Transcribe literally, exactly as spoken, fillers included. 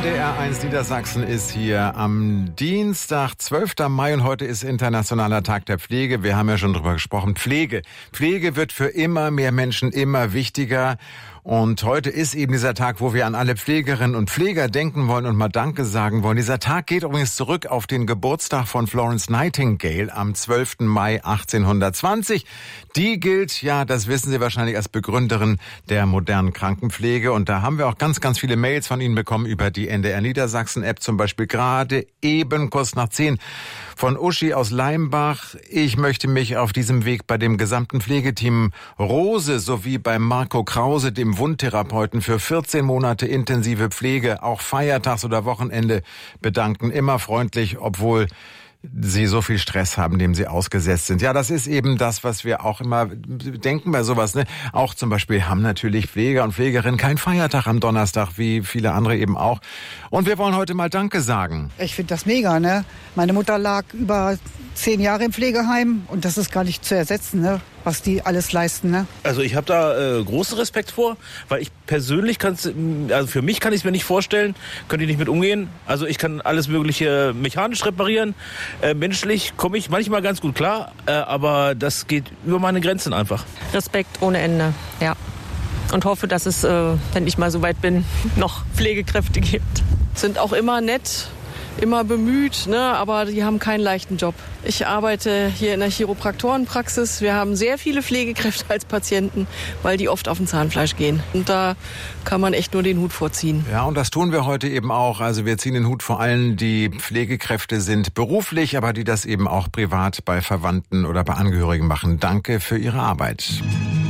N D R eins Niedersachsen ist hier am Dienstag, zwölften Mai, und heute ist Internationaler Tag der Pflege. Wir haben ja schon drüber gesprochen. Pflege. Pflege wird für immer mehr Menschen immer wichtiger. Und heute ist eben dieser Tag, wo wir an alle Pflegerinnen und Pfleger denken wollen und mal Danke sagen wollen. Dieser Tag geht übrigens zurück auf den Geburtstag von Florence Nightingale am zwölften Mai achtzehnhundertzwanzig. Die gilt, ja, das wissen Sie wahrscheinlich, als Begründerin der modernen Krankenpflege. Und da haben wir auch ganz, ganz viele Mails von Ihnen bekommen über die N D R Niedersachsen-App, zum Beispiel gerade eben kurz nach zehn von Uschi aus Leimbach. Ich möchte mich auf diesem Weg bei dem gesamten Pflegeteam Rose sowie bei Marco Krause, dem Wundtherapeuten, für vierzehn Monate intensive Pflege, auch feiertags oder Wochenende, bedanken. Immer freundlich, obwohl Sie so viel Stress haben, dem Sie ausgesetzt sind. Ja, das ist eben das, was wir auch immer denken bei sowas, ne? Auch zum Beispiel haben natürlich Pfleger und Pflegerinnen keinen Feiertag am Donnerstag, wie viele andere eben auch. Und wir wollen heute mal Danke sagen. Ich finde das mega, ne? Meine Mutter lag über zehn Jahre im Pflegeheim und das ist gar nicht zu ersetzen, ne? Was die alles leisten, ne? Also ich habe da äh, großen Respekt vor, weil ich persönlich kann es, also für mich kann ich es mir nicht vorstellen, könnte ich nicht mit umgehen. Also ich kann alles Mögliche mechanisch reparieren, äh, menschlich komme ich manchmal ganz gut klar, äh, aber das geht über meine Grenzen einfach. Respekt ohne Ende, ja. Und hoffe, dass es, äh, wenn ich mal so weit bin, noch Pflegekräfte gibt. Sind auch immer nett, immer bemüht, ne, aber die haben keinen leichten Job. Ich arbeite hier in der Chiropraktorenpraxis. Wir haben sehr viele Pflegekräfte als Patienten, weil die oft auf den Zahnfleisch gehen. Und da kann man echt nur den Hut vorziehen. Ja, und das tun wir heute eben auch. Also wir ziehen den Hut vor allen, die Pflegekräfte sind beruflich, aber die das eben auch privat bei Verwandten oder bei Angehörigen machen. Danke für Ihre Arbeit.